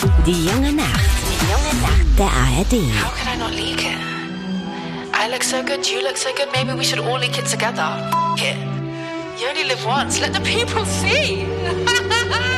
Die junge Nacht. Der ARD. How could I not leak it? I look so good, you look so good, maybe we should all leak it together. F*** it. You only live once, let the people see.